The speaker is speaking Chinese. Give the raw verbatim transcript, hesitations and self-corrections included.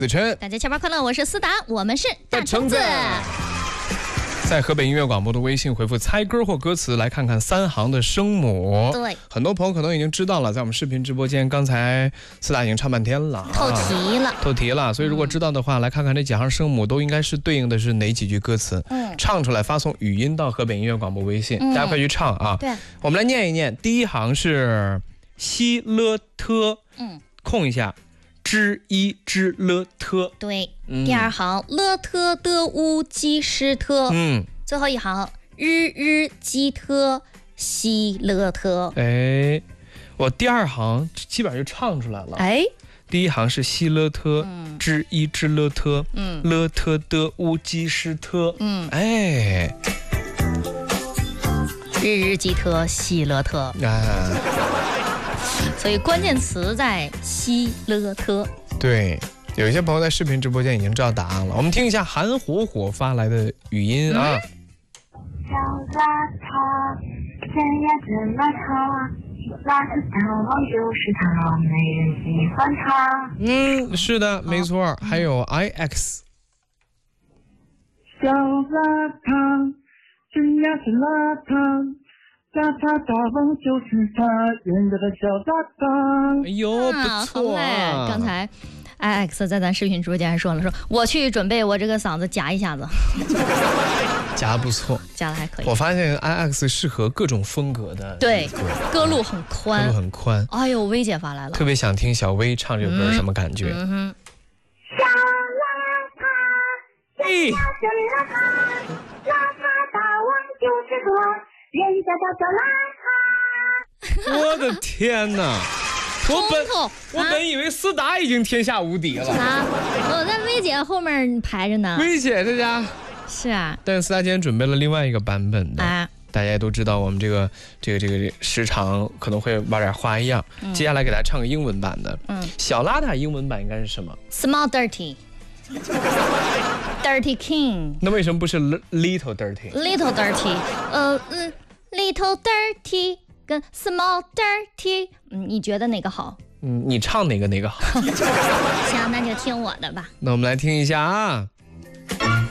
子琛， 大家下班快乐，我是思达，我们是大橙子。 在河北音乐广播的微信回复猜歌或歌词，来看看三行的声母。 对， 很多朋友可能已经知道了，在我们视频直播间，刚才思达已经唱半天了， 透题了， 透题了。所以如果知道的话，嗯、来看看这几行声母都应该是对应的是哪几句歌词。嗯，唱出来发送语音到河北音乐广播微信，嗯、大家快去唱啊！对，我们来念一念。第一行是西了特，嗯，空一下。之一之了特， 对、嗯，第二行了特的乌鸡是特，嗯，最后一行日日鸡特西了特， 哎，我第二行基本上就唱出来了， 哎， 第一行是西了特，嗯，之一之了特，嗯，了特的乌鸡是特，嗯，哎， 日日鸡特西了特，啊。所以关键词在西了特。 对，有一些朋友在视频直播间已经知道答案了。我们听一下韩火火发来的语音啊。 小邋遢，怎呀怎么他，邋遢大王就是他，没人喜欢他。 嗯，是的，没错。还有 I X。 小邋遢，怎呀怎么他。邋遢大王就是他，人家的小邋遢。 哎呦，不错啊！ 刚才 I X 在咱视频直播间还说了，说我去准备我这个嗓子夹一下子， 夹不错， 夹的还可以。 我发现 I X 适合各种风格的， 对，歌路很宽， 歌路很宽。 哎呦，薇姐发来了， 特别想听小薇唱这首歌，什么感觉？ 嗯哼。 小邋遢，哎，小邋遢，邋遢大王就是他。人家叫小邋遢，我的天哪！我本我本以为思达已经天下无敌了啊！我在薇姐后面排着呢。 薇姐这家是啊， 但是思达今天准备了另外一个版本的啊。大家也都知道，我们这个这个这个时长可能会玩点花样。嗯、接下来给大家唱个英文版的。嗯，小邋遢英文版应该是什么 ？Small dirty。Dirty King， 那为什么不是 Little Dirty？Little Dirty， 呃嗯 ，Little Dirty 跟 Small Dirty， 嗯，你觉得哪个好？ 嗯，你唱哪个哪个好？ 行，那就听我的吧。 那我们来听一下啊。